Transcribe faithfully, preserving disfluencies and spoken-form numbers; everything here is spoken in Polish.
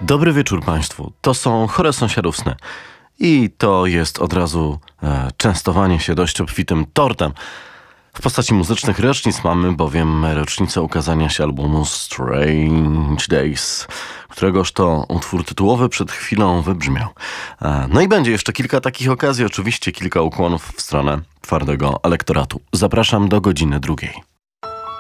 Dobry wieczór Państwu. To są Chore Sąsiadów Sny. I to jest od razu e, częstowanie się dość obfitym tortem. W postaci muzycznych rocznic mamy bowiem rocznicę ukazania się albumu Strange Days, któregoż to utwór tytułowy przed chwilą wybrzmiał. E, no i będzie jeszcze kilka takich okazji, oczywiście kilka ukłonów w stronę twardego elektoratu. Zapraszam do godziny drugiej.